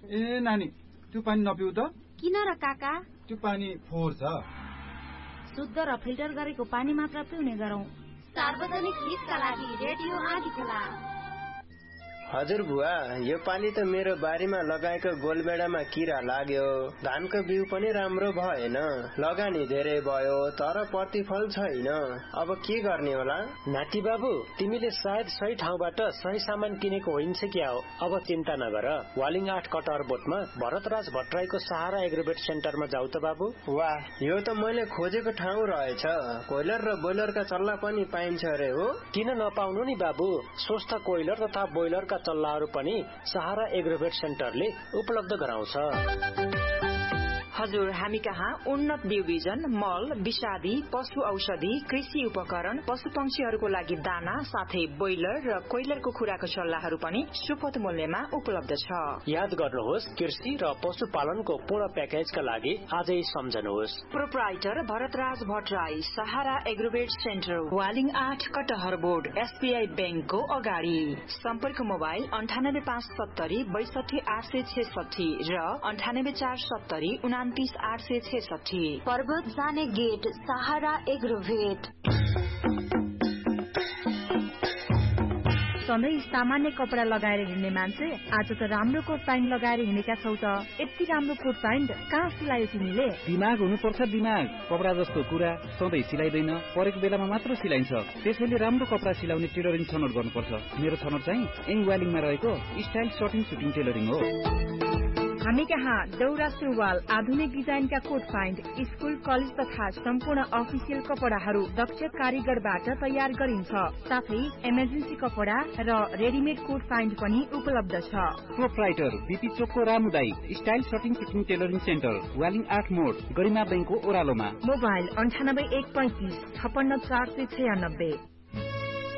ए नानी, त्यो पानी नपिउ त। किन र काका? त्यो पानी फोहोर छ। शुद्ध र फिल्टर गरेको पानी मात्र पिउने गरौँ। सार्वजनिक हितका लागि रेडियो आँधीखोला। हजुर बुवा, यो पाली त मेरो बारीमा लगाएको गोलबेडामा किरा लाग्यो। धानको बिउ पनि राम्रो भएन, लगानी धेरै भयो तर प्रतिफल छैन। अब के गर्ने होला? नाति बाबु, तिमीले सायद सही ठाउँबाट सही सामान किनेको होइन्छ क्या हो। अब चिन्ता नगर, वालिङ 8 कटहर बोटमा भरतराज भट्टराईको सहारा एग्रोवेट सेन्टरमा जाऊ त बाबु। वाह, यो त मैले खोजेको ठाउँ रहेछ। कोइलर र बोइलरका चल्ला पनि पाइन्छ अरे हो? किन नपाउनु नि बाबु, स्वस्थ कोइलर तथा बोइलरका चल्लाहरू पनि सहारा एग्रोवेट सेन्टरले उपलब्ध गराउँछ। हजुर, हामी कहाँ उन्नत बिउ बिजन, मल, विषादी, पशु औषधि, कृषि उपकरण, पशु पंक्षीहरूको लागि दाना साथै बोइलर र कोइलरको खुराको सल्लाहहरू पनि सुपथ मूल्यमा उपलब्ध छ। याद गर्नुहोस्, कृषि र पशुपालनको पूर्ण प्याकेजका लागि आजै सम्झनुहोस्। प्रोप्राइटर भरतराज भट्टराई, सहारा एग्रोवेट सेन्टर, वालिङ 8 कटहर बोर्ड, एसबीआई बैंकको अगाडि। सम्पर्क मोबाइल 9857 62866 र 9847 29 पर्वत जाने गेट सहारा एग्रोवेट। सधैँ सामान्य कपडा लगाएर हिँड्ने मान्छे आज त राम्रो कोट प्यान्ट लगाएर हिँडेका छौ त। यति राम्रो कोट प्यान्ट कहाँ सिलायो तिमीले? दिमाग हुनुपर्छ, दिमाग। कपडा जस्तो कुरा सधैँ सिलाइदैन, परेको बेलामा मात्र सिलाइन्छ। त्यसैले राम्रो कपडा सिलाउने टेलरिङ छनौट गर्नुपर्छ। मेरो छनौट चाहिँ वालिङमा रहेको स्टाइल सर्टिङ सुटिङ टेलरिङ हो। हामी कहाँ दौरा सुरुवाल, आधुनिक डिजाइनका कोट प्यान्ट, स्कुल कलेज तथा सम्पूर्ण अफिसियल कपडाहरू दक्ष कारीगरबाट तयार गरिन्छ। साथै इमर्जेन्सी कपडा र रेडिमेड कोट प्यान्ट पनि उपलब्ध छ। प्रोप्राइटर बीपी चोकको रामुदाई style shirting fitting tailoring centre, Waling 8 मोड, गरिमा बैंकको ओह्रालोमा। मोबाइल 98 135 56 496।